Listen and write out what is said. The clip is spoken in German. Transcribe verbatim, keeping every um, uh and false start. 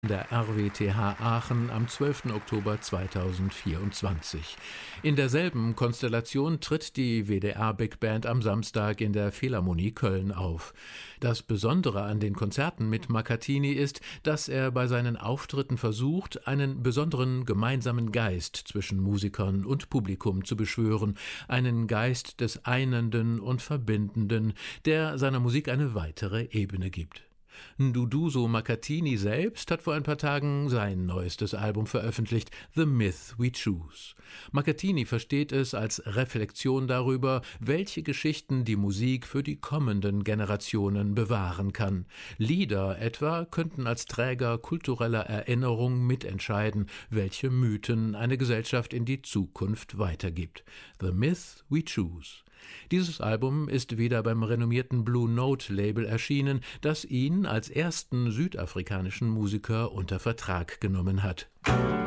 der R W T H Aachen am zwölften Oktober zweitausendvierundzwanzig. In derselben Konstellation tritt die W D R Big Band am Samstag in der Philharmonie Köln auf. Das Besondere an den Konzerten mit Mancatini ist, dass er bei seinen Auftritten versucht, einen besonderen gemeinsamen Geist zwischen Musikern und Publikum zu beschwören, einen Geist des Einenden und Verbindenden, der seiner Musik eine weitere Ebene gibt. Duduzo Mancatini selbst hat vor ein paar Tagen sein neuestes Album veröffentlicht, The Myth We Choose. Mancatini versteht es als Reflexion darüber, welche Geschichten die Musik für die kommenden Generationen bewahren kann. Lieder etwa könnten als Träger kultureller Erinnerung mitentscheiden, welche Mythen eine Gesellschaft in die Zukunft weitergibt. The Myth We Choose. Dieses Album ist wieder beim renommierten Blue Note Label erschienen, das ihn als ersten südafrikanischen Musiker unter Vertrag genommen hat.